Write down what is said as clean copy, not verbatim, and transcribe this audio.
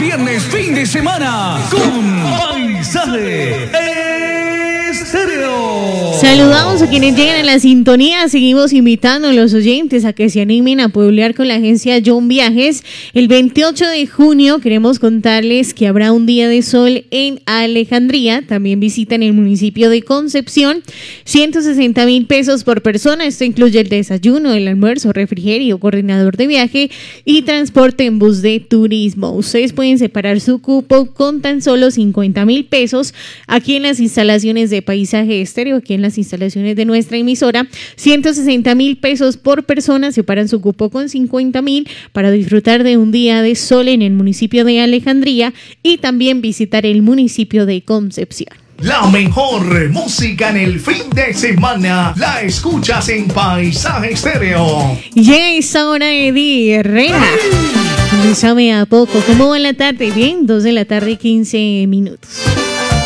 viernes, fin de semana, con Paisaje Estéreo. Saludamos a quienes llegan a la sintonía. Seguimos invitando a los oyentes a que se animen a pueblear con la agencia John Viajes. El 28 de junio queremos contarles que habrá un día de sol en Alejandría. También visitan el municipio de Concepción. 160,000 pesos por persona. Esto incluye el desayuno, el almuerzo, refrigerio, coordinador de viaje y transporte en bus de turismo. Ustedes pueden separar su cupo con tan solo 50,000 pesos aquí en las instalaciones de Paisaje Estéreo, aquí en las instalaciones de nuestra emisora. 160,000 pesos por persona, separan su cupo con 50,000 para disfrutar de un día de sol en el municipio de Alejandría y también visitar el municipio de Concepción. La mejor música en el fin de semana la escuchas en Paisaje Estéreo. Llega esta hora Eddie Herrera. Sabe a poco. ¿Cómo va la tarde? Bien, 2 de la tarde, 15 minutos.